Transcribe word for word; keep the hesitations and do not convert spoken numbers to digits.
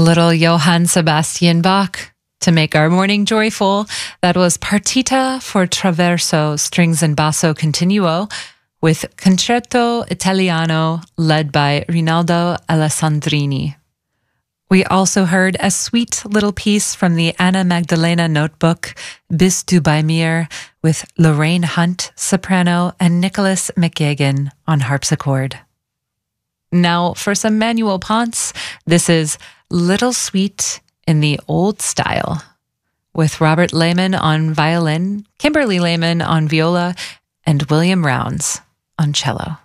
little Johann Sebastian Bach to make our morning joyful. That was Partita for Traverso, strings and basso continuo, with Concerto Italiano led by Rinaldo Alessandrini. We also heard a sweet little piece from the Anna Magdalena Notebook, Bist du bei mir, with Lorraine Hunt, soprano, and Nicholas McGagan on harpsichord. Now for some Manuel Ponce, this is Little Sweet in the Old Style, with Robert Lehman on violin, Kimberly Lehman on viola, and William Rounds on cello.